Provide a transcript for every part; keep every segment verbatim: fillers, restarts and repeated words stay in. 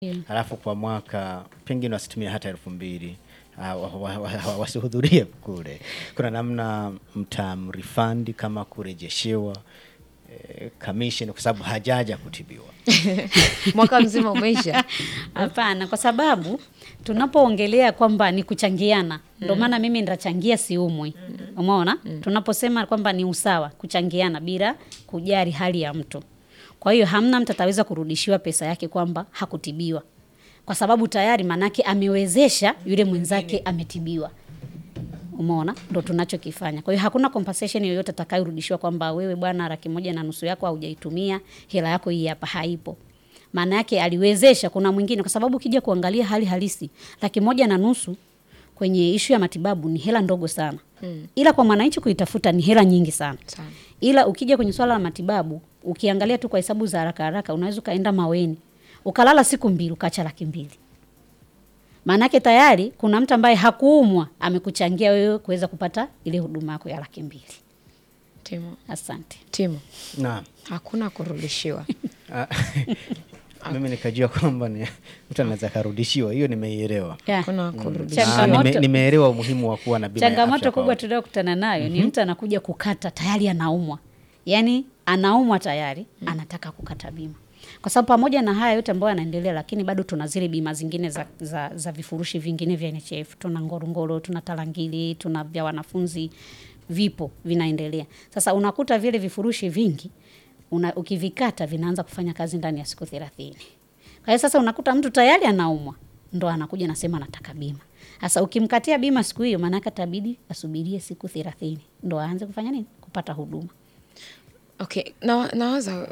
Yeah. Halafu kwa mwaka pengine wasitumia hata elfu mbili uh, wasihudhurie kule. Kuna namna mtamrefund kama kurejeshewa eh, commission kwa sababu hajaja kutibiwa. Mwaka mzima umeisha. Hapana, kwa sababu tunapoongelea kwamba ni kuchangiana, ndio maana mimi ndachangia siumwi. Umeona? Tunaposema kwamba ni usawa, kuchangiana bila kujali hali ya mtu. Kwa hiyo hamna mtu ataweza kurudishiwa pesa yake kwamba hakutibiwa. Kwa sababu tayari manake amewezesha yule mwenzake ametibiwa. Umeona? Ndio tunachokifanya. Kwa hiyo hakuna compensation yoyote atakayorudishiwa kwamba wewe bwana laki moja na nusu yako haujaitumia, hela yako hii hapa, haipo. Maana yake aliwezesha, kuna mwingine, kwa sababu ukija kuangalia hali halisi, laki moja na nusu kwenye ishu ya matibabu ni hela ndogo sana. Hmm. Ila kwa mwananchi kuitafuta ni hela nyingi sana. Sana. Ila ukija kwenye swala la matibabu, ukiangalia tu kwa hesabu za haraka haraka, unaweza kaenda Maweni, ukalala siku mbili ukaacha laki mbili. Maana yake tayari kuna mtu ambaye hakuumwa amekuchangia wewe kuweza kupata ile huduma yako ya laki mbili. Timo. Asante. Timo. Naam. Hakuna kurudishiwa. Mimi nikajua kwamba ni mtu anaweza karudishiwa. Hiyo nimeielewa. Yeah. Kuna kurudishiwa. Ah, nime, nimeelewa umuhimu wa kuwa na bima ya afya. Changamoto kubwa tunayokutana nayo mm-hmm. ni mtu anakuja kukata tayari anaumwa. Yaani anaumwa tayari, mm. anataka kukata bima. Kwa sababu pamoja na haya yote ambayo yanaendelea, lakini bado tuna zile bima zingine za, za, za vifurushi vingine vya N H F. Tuna Ngorongoro, tuna Tarangire, tuna vya wanafunzi, vipo vinaendelea. Sasa unakuta vile vifurushi vingi, una, ukivikata vinaanza kufanya kazi ndani ya siku thelathini. Kwa hiyo sasa unakuta mtu tayari anaumwa, ndo anakuja nasema nataka bima. Sasa ukimkatia bima siku hiyo, maana yake tabidi asubirie siku thelathini ndo aanze kufanya nini? Kupata huduma. Okay, na nawaza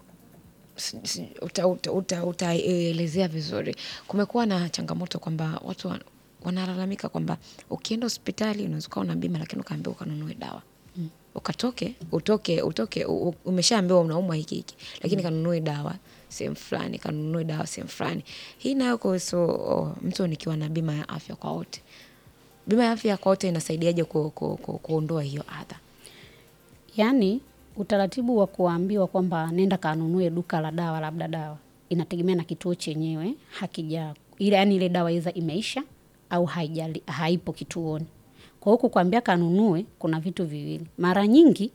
uh, uta uta uta utaelezea vizuri. Kumekuwa na changamoto kwamba watu wa, wanalalamika kwamba ukienda hospitali unaweza kuwa una bima lakini ukaambiwa ukanunue dawa. Mm. Ukatoke, utoke, utoke umeshaambiwa unaumwa hiki hiki, lakini mm. kanunue dawa sehemu fulani, kanunue dawa sehemu fulani. Hii nayo kwa so oh, mtu nikiwa na bima ya afya kwa wote. Bima ya afya kwa wote inasaidiaje ku, ku, ku, kuondoa hiyo adha? Yaani utaratibu wa kuambiwa kwamba nenda kanunue duka la dawa labda dawa inategemea na kituo chenyewe hakija ile, yani ile dawa iza imeisha au haijali haipo kituoni. Kwa huko kuambia kanunue kuna vitu viwili. Mara nyingi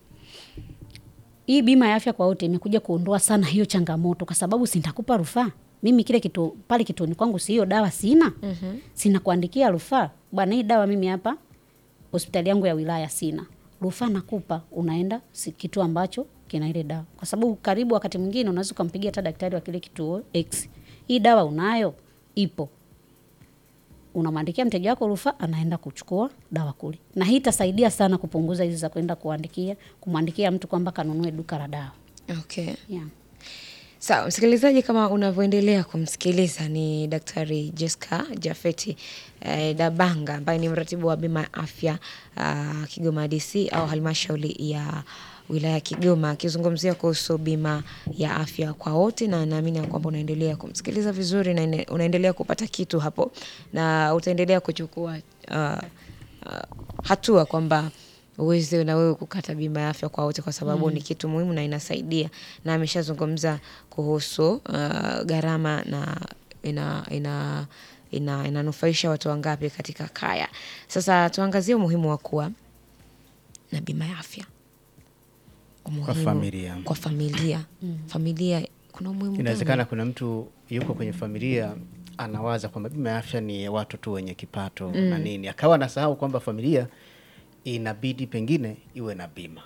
hii bima ya afya kwa wote imekuja kuondoa sana hiyo changamoto, kwa sababu si nitakupa rufaa. Mimi kile kitu pale kituoni kwangu si hiyo dawa sina. Mm-hmm. Sina kuandikia rufaa. Bwana hii dawa mimi hapa hospitali yangu ya wilaya sina. Rufaa nakupa, unaenda si kitu ambacho kina ile dawa. Kwa sababu karibu wakati mwingine unaweza kumpigia hata daktari wa kile kituo X. Hii dawa unayo? Ipo. Unamwandikia mteja wako rufaa, anaenda kuchukua dawa kule. Na hii itasaidia sana kupunguza hizi za kwenda kuandikia, kumwandikia mtu kwamba kanunue duka la dawa. Okay. Yeah. Sawa, msikilizaji, kama unavyoendelea kumsikiliza ni Daktari Jessica Japhet eh, Dabanga ambaye ni mratibu wa bima ya afya uh, Kigoma D C au halmashauri ya wilaya Kigoma, akizungumzia kuhusu bima ya afya kwa wote, na naamini kwamba unaendelea kumsikiliza vizuri na unaendelea kupata kitu hapo na utaendelea kuchukua uh, uh, hatua kwamba uweze na wewe kukata bima ya afya kwa wote, kwa sababu mm. ni kitu muhimu na inasaidia, na ameshazungumza kuhusu uh, gharama na ina ina ina inanufaisha watu wangapi katika kaya. Sasa tuangazie umuhimu wa kuwa na bima ya afya. Umuhimu Kwa familia. Kwa familia. Mm. Familia kuna umuhimu. Inawezekana kuna mtu yuko kwenye familia anawaza kwamba bima ya afya ni watu tu wenye kipato mm. na nini. Akawa anasahau kwamba familia inabidi pengine iwe na bima.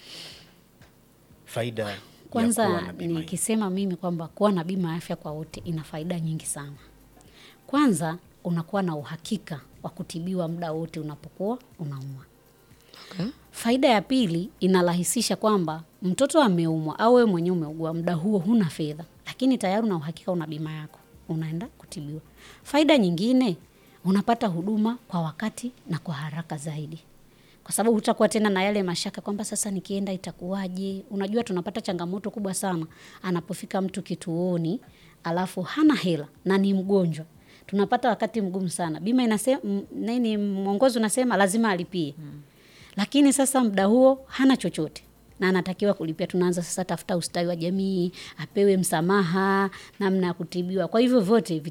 Faida kwanza ya kuwa na bima. Nikisema mimi kwamba kuwa na bima ya afya kwa wote ina faida nyingi sana. Kwanza unakuwa na uhakika wa kutibiwa muda wote unapokuwa unaumwa. Okay. Faida ya pili, inarahisisha kwamba mtoto ameumwa au wewe mwenyewe umeugua, muda huo huna fedha, lakini tayari una uhakika una bima yako, unaenda kutibiwa. Faida nyingine, unapata huduma kwa wakati na kwa haraka zaidi. Kwa sababu hutakuwa tena na yale mashaka kwamba sasa nikienda itakuwaje. Unajua tunapata changamoto kubwa sana anapofika mtu kituoni alafu hana hela na ni mgonjwa. Tunapata wakati mgumu sana. Bima inasema nini, mwongozo unasema lazima alipie. Hmm. Lakini sasa muda huo hana chochote. na anatakiwa kulipia, tunaanza sasa tafuta ustawi wa jamii, apewe msamaha, namna ya kutibiwa. Kwa hivyo vote